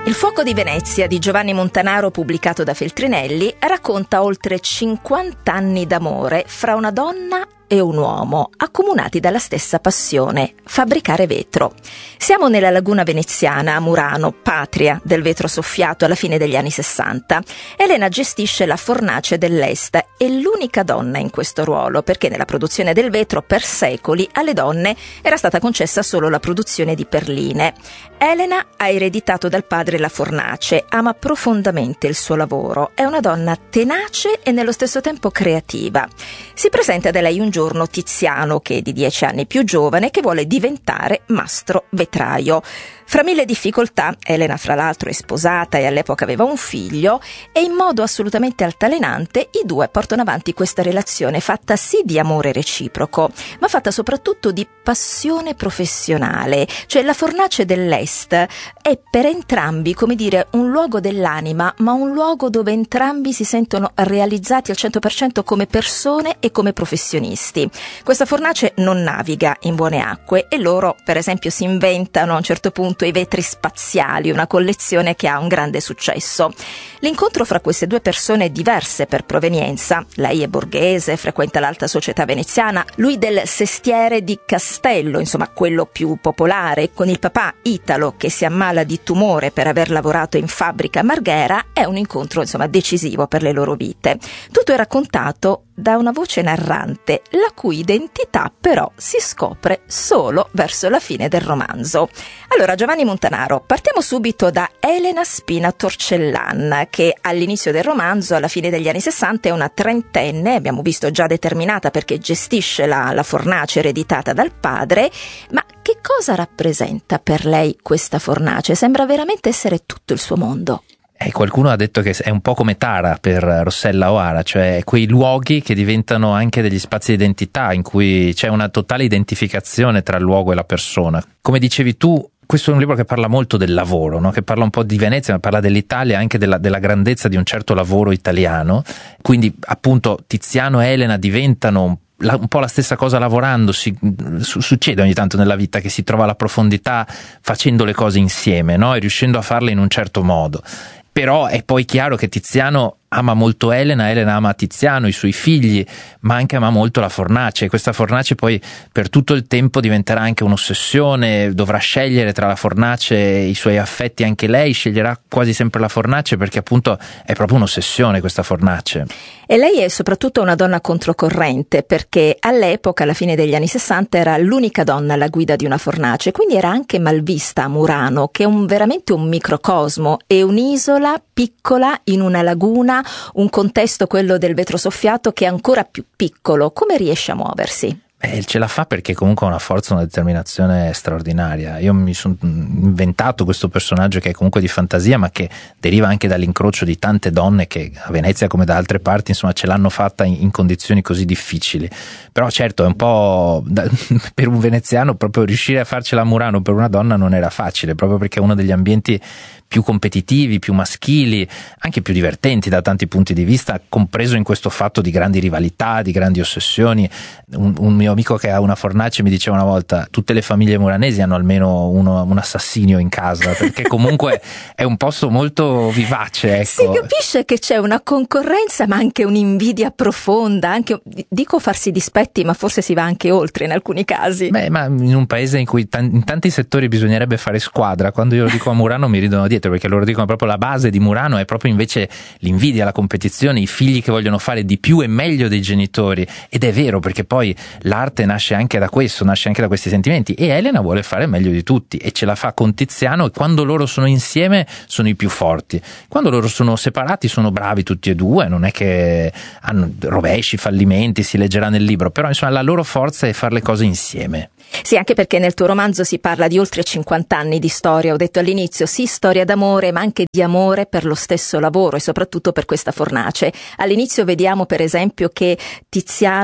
Il fuoco di Venezia di Giovanni Montanaro, pubblicato da Feltrinelli, racconta oltre 50 anni d'amore fra una donna e un uomo, accomunati dalla stessa passione, fabbricare vetro. Siamo nella laguna veneziana, a Murano, patria del vetro soffiato alla fine degli anni 60. Elena gestisce la fornace dell'Est, è l'unica donna in questo ruolo, perché nella produzione del vetro per secoli alle donne era stata concessa solo la produzione di perline. Elena ha ereditato dal padre la fornace, ama profondamente il suo lavoro, è una donna tenace e nello stesso tempo creativa. Si presenta da lei un giorno Tiziano, che è di 10 anni più giovane, che vuole diventare mastro vetraio. Fra mille difficoltà, Elena fra l'altro è sposata e all'epoca aveva un figlio, e in modo assolutamente altalenante i due portano avanti questa relazione fatta sì di amore reciproco, ma fatta soprattutto di passione professionale. Cioè la fornace dell'Est è per entrambi, come dire, un luogo dell'anima, ma un luogo dove entrambi si sentono realizzati al 100% come persone e come professionisti. Questa fornace non naviga in buone acque e loro, per esempio, si inventano a un certo punto i vetri spaziali, una collezione che ha un grande successo. L'incontro fra queste due persone diverse per provenienza, lei è borghese, frequenta l'alta società veneziana, lui del sestiere di Castello, insomma quello più popolare, con il papà Italo che si ammala di tumore per aver lavorato in fabbrica a Marghera, è un incontro insomma decisivo per le loro vite. Tutto è raccontato da una voce narrante, la cui identità però si scopre solo verso la fine del romanzo. Allora, Giovanni Montanaro, partiamo subito da Elena Spina Torcellan, che all'inizio del romanzo, alla fine degli anni 60, è una trentenne, abbiamo visto già determinata perché gestisce la fornace ereditata dal padre, ma che cosa rappresenta per lei questa fornace? Sembra veramente essere tutto il suo mondo. Qualcuno ha detto che è un po' come Tara per Rossella O'Hara, cioè quei luoghi che diventano anche degli spazi di identità in cui c'è una totale identificazione tra il luogo e la persona. Come dicevi tu, questo è un libro che parla molto del lavoro, no? Che parla un po' di Venezia, ma parla dell'Italia, anche della grandezza di un certo lavoro italiano. Quindi appunto Tiziano e Elena diventano un po' la stessa cosa lavorando. Succede ogni tanto nella vita che si trova la profondità facendo le cose insieme, no? E riuscendo a farle in un certo modo. Però è poi chiaro che Tiziano ama molto Elena ama Tiziano, i suoi figli, ma anche ama molto la fornace, e questa fornace poi per tutto il tempo diventerà anche un'ossessione, dovrà scegliere tra la fornace e i suoi affetti, anche lei sceglierà quasi sempre la fornace perché appunto è proprio un'ossessione questa fornace. E lei è soprattutto una donna controcorrente, perché all'epoca, alla fine degli anni 60, era l'unica donna alla guida di una fornace, quindi era anche malvista a Murano, che è veramente un microcosmo, è un'isola piccola in una laguna, un contesto, quello del vetro soffiato, che è ancora più piccolo. Come riesce a muoversi? Ce la fa perché comunque ha una forza, una determinazione straordinaria. Io mi sono inventato questo personaggio che è comunque di fantasia, ma che deriva anche dall'incrocio di tante donne che a Venezia come da altre parti insomma ce l'hanno fatta in condizioni così difficili. Però certo è un po' per un veneziano proprio riuscire a farcela a Murano per una donna non era facile, proprio perché è uno degli ambienti più competitivi, più maschili, anche più divertenti da tanti punti di vista, compreso in questo fatto di grandi rivalità, di grandi ossessioni. Un mio amico che ha una fornace mi diceva una volta: tutte le famiglie muranesi hanno almeno un assassinio in casa, perché comunque è un posto molto vivace, ecco. Si capisce che c'è una concorrenza, ma anche un'invidia profonda, anche, dico farsi dispetti, ma forse si va anche oltre in alcuni casi. Ma in un paese in cui in tanti settori bisognerebbe fare squadra, quando io lo dico a Murano mi ridono dietro, perché loro dicono proprio la base di Murano è proprio invece l'invidia, la competizione, i figli che vogliono fare di più e meglio dei genitori. Ed è vero, perché poi l'arte nasce anche da questo, nasce anche da questi sentimenti, e Elena vuole fare meglio di tutti e ce la fa con Tiziano, e quando loro sono insieme sono i più forti, quando loro sono separati sono bravi tutti e due, non è che hanno rovesci, fallimenti, si leggerà nel libro, però insomma la loro forza è fare le cose insieme. Sì, anche perché nel tuo romanzo si parla di oltre 50 anni di storia, ho detto all'inizio, sì, storia d'amore, ma anche di amore per lo stesso lavoro e soprattutto per questa fornace. All'inizio vediamo per esempio che Tiziano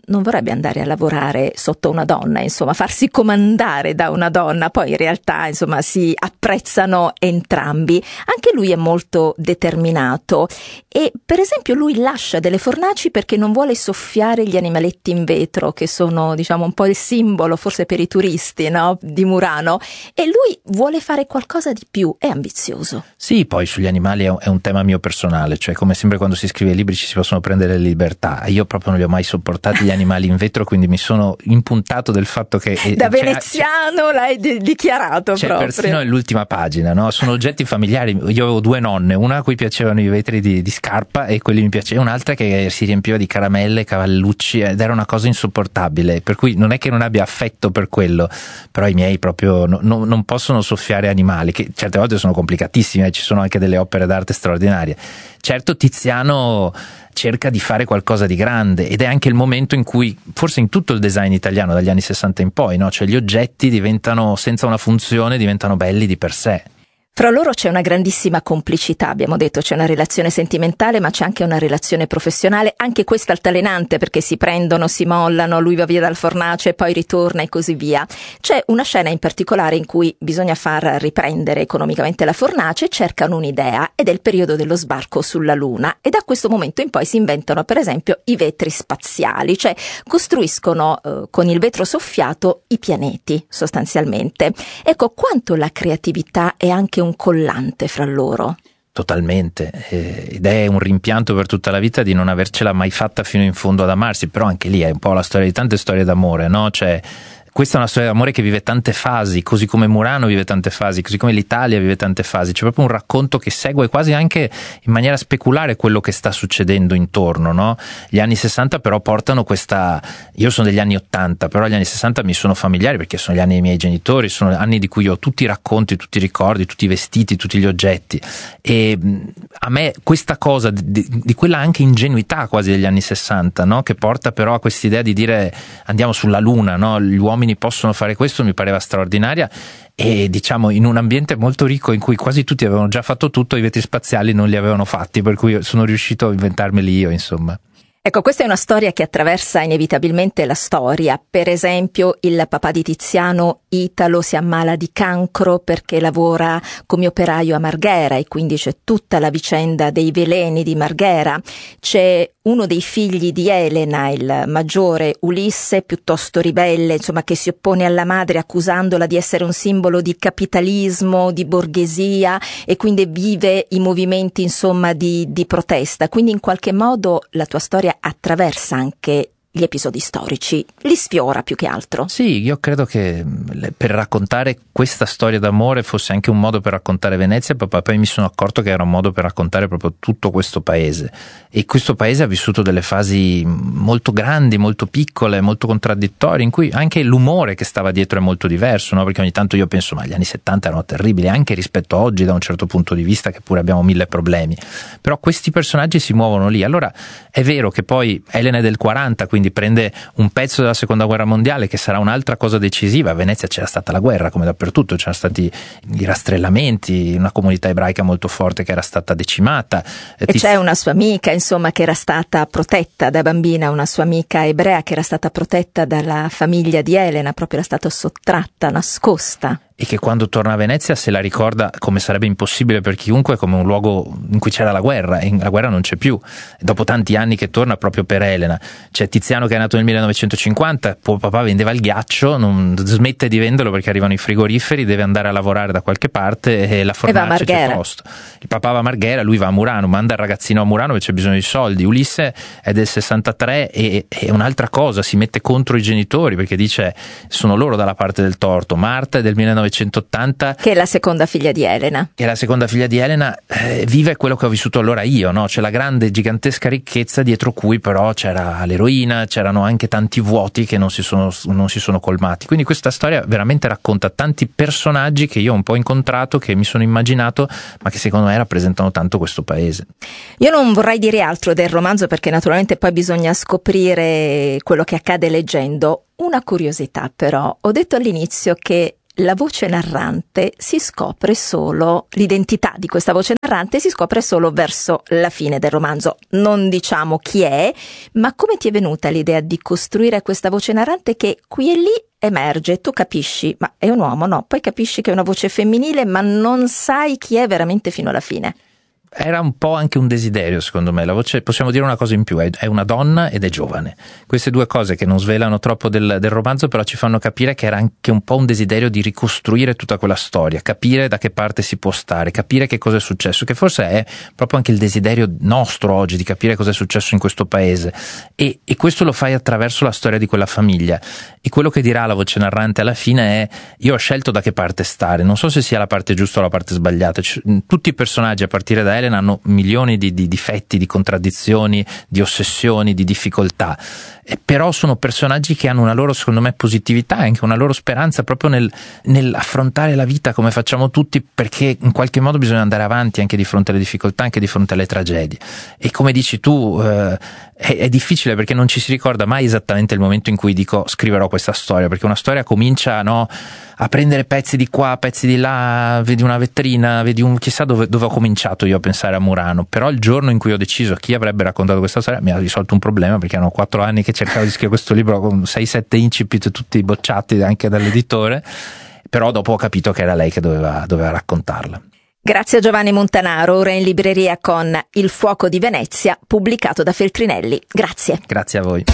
non vorrebbe andare a lavorare sotto una donna, insomma, farsi comandare da una donna. Poi in realtà, insomma, si apprezzano entrambi. Anche lui è molto determinato e, per esempio, lui lascia delle fornaci perché non vuole soffiare gli animaletti in vetro, che sono, diciamo, un po' il simbolo, forse per i turisti, no? Di Murano. E lui vuole fare qualcosa di più, è ambizioso. Sì, poi sugli animali è un tema mio personale, cioè come sempre quando si scrive libri ci si possono prendere le libertà. Io proprio non li ho mai sopportati gli animali in vetro, quindi mi sono impuntato del fatto che da veneziano l'hai dichiarato c'è proprio. Persino nell'ultima pagina, no? Sono oggetti familiari. Io avevo 2 nonne, una a cui piacevano i vetri di scarpa e quelli mi piacevano, un'altra che si riempiva di caramelle, cavallucci, ed era una cosa insopportabile, per cui non è che non abbia affetto per quello, però i miei proprio non possono soffiare animali, che certe volte sono complicatissimi, ci sono anche delle opere d'arte straordinarie. Certo, Tiziano cerca di fare qualcosa di grande ed è anche il momento in cui, forse in tutto il design italiano dagli anni 60 in poi, no? Cioè gli oggetti diventano, senza una funzione, diventano belli di per sé. Fra loro c'è una grandissima complicità, abbiamo detto, c'è una relazione sentimentale, ma c'è anche una relazione professionale, anche questa altalenante, perché si prendono, si mollano, lui va via dal fornace, poi ritorna e così via. C'è una scena in particolare in cui bisogna far riprendere economicamente la fornace, cercano un'idea, ed è il periodo dello sbarco sulla Luna, e da questo momento in poi si inventano, per esempio, i vetri spaziali, cioè costruiscono con il vetro soffiato i pianeti, sostanzialmente. Ecco, quanto la creatività è anche un collante fra loro. Totalmente, ed è un rimpianto per tutta la vita di non avercela mai fatta fino in fondo ad amarsi, però anche lì è un po' la storia di tante storie d'amore, no? Cioè, questa è una storia d'amore che vive tante fasi, così come Murano vive tante fasi, così come l'Italia vive tante fasi. C'è proprio un racconto che segue quasi anche in maniera speculare quello che sta succedendo intorno, no? Gli anni 60 però portano questa... Io sono degli anni 80, però gli anni 60 mi sono familiari perché sono gli anni dei miei genitori, sono anni di cui ho tutti i racconti, tutti i ricordi, tutti i vestiti, tutti gli oggetti. E a me questa cosa, di quella anche ingenuità quasi degli anni 60, no? Che porta però a quest'idea di dire andiamo sulla Luna, no? Gli uomini possono fare questo, mi pareva straordinaria, e diciamo in un ambiente molto ricco in cui quasi tutti avevano già fatto tutto, i vetri spaziali non li avevano fatti, per cui sono riuscito a inventarmeli io, insomma. Ecco, questa è una storia che attraversa inevitabilmente la storia. Per esempio, il papà di Tiziano, Italo, si ammala di cancro perché lavora come operaio a Marghera e quindi c'è tutta la vicenda dei veleni di Marghera. C'è uno dei figli di Elena, il maggiore Ulisse, piuttosto ribelle, insomma, che si oppone alla madre accusandola di essere un simbolo di capitalismo, di borghesia, e quindi vive i movimenti, insomma, di protesta. Quindi in qualche modo la tua storia attraversa anche gli episodi storici, li sfiora più che altro. Sì, io credo che per raccontare questa storia d'amore fosse anche un modo per raccontare Venezia, poi mi sono accorto che era un modo per raccontare proprio tutto questo paese, e questo paese ha vissuto delle fasi molto grandi, molto piccole, molto contraddittorie, in cui anche l'umore che stava dietro è molto diverso, no? Perché ogni tanto io penso, ma gli anni 70 erano terribili anche rispetto a oggi da un certo punto di vista, che pure abbiamo 1000 problemi, però questi personaggi si muovono lì. Allora è vero che poi Elena è del 40, quindi prende un pezzo della seconda guerra mondiale che sarà un'altra cosa decisiva. A Venezia c'era stata la guerra come dappertutto, c'erano stati i rastrellamenti, una comunità ebraica molto forte che era stata decimata. E c'è una sua amica, insomma, che era stata protetta da bambina, una sua amica ebrea che era stata protetta dalla famiglia di Elena, proprio era stata sottratta, nascosta. E che quando torna a Venezia se la ricorda, come sarebbe impossibile per chiunque, come un luogo in cui c'era la guerra, e la guerra non c'è più. E dopo tanti anni che torna proprio per Elena. C'è Tiziano che è nato nel 1950, papà vendeva il ghiaccio, non smette di venderlo perché arrivano i frigoriferi, deve andare a lavorare da qualche parte e la fornace c'è posto. Il papà va a Marghera, lui va a Murano, manda il ragazzino a Murano perché c'è bisogno di soldi. Ulisse è del 63 e è un'altra cosa, si mette contro i genitori perché dice sono loro dalla parte del torto. Marta è del 1980, che è la seconda figlia di Elena, vive quello che ho vissuto allora io, no? C'è la grande gigantesca ricchezza dietro cui però c'era l'eroina, c'erano anche tanti vuoti che non si sono colmati, quindi questa storia veramente racconta tanti personaggi che io ho un po' incontrato, che mi sono immaginato, ma che secondo me rappresentano tanto questo paese. Io non vorrei dire altro del romanzo perché naturalmente poi bisogna scoprire quello che accade leggendo. Una curiosità però, ho detto all'inizio che la voce narrante si scopre solo, l'identità di questa voce narrante si scopre solo verso la fine del romanzo. Non diciamo chi è, ma come ti è venuta l'idea di costruire questa voce narrante che qui e lì emerge, tu capisci, ma è un uomo, no? Poi capisci che è una voce femminile, ma non sai chi è veramente fino alla fine. Era un po' anche un desiderio, secondo me. La voce, possiamo dire una cosa in più, è una donna ed è giovane. Queste due cose che non svelano troppo del romanzo, però ci fanno capire che era anche un po' un desiderio di ricostruire tutta quella storia, capire da che parte si può stare, capire che cosa è successo, che forse è proprio anche il desiderio nostro oggi di capire cosa è successo in questo paese. E questo lo fai attraverso la storia di quella famiglia. E quello che dirà la voce narrante alla fine è: io ho scelto da che parte stare, non so se sia la parte giusta o la parte sbagliata. Tutti i personaggi, a partire da Elena, hanno milioni di difetti, di contraddizioni, di ossessioni, di difficoltà, però sono personaggi che hanno una loro, secondo me, positività e anche una loro speranza proprio nel affrontare la vita come facciamo tutti, perché in qualche modo bisogna andare avanti anche di fronte alle difficoltà, anche di fronte alle tragedie. E come dici tu, è difficile perché non ci si ricorda mai esattamente il momento in cui dico scriverò questa storia, perché una storia comincia, no, a prendere pezzi di qua, pezzi di là, vedi una vetrina, vedi chissà dove ho cominciato io a pensare a Murano. Però il giorno in cui ho deciso chi avrebbe raccontato questa storia mi ha risolto un problema, perché erano 4 anni che cercavo di scrivere questo libro con 6-7 incipit tutti bocciati anche dall'editore, però dopo ho capito che era lei che doveva raccontarla. Grazie a Giovanni Montanaro, ora in libreria con Il fuoco di Venezia, pubblicato da Feltrinelli. Grazie. Grazie a voi.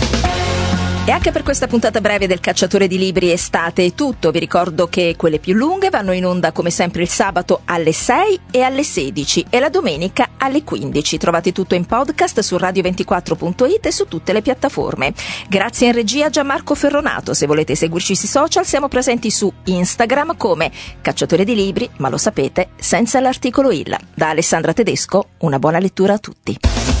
E anche per questa puntata breve del Cacciatore di Libri Estate è tutto. Vi ricordo che quelle più lunghe vanno in onda come sempre il sabato alle 6 e alle 16 e la domenica alle 15. Trovate tutto in podcast su radio24.it e su tutte le piattaforme. Grazie in regia a Gianmarco Ferronato. Se volete seguirci sui social siamo presenti su Instagram come Cacciatore di Libri, ma lo sapete, senza l'articolo il. Da Alessandra Tedesco, una buona lettura a tutti.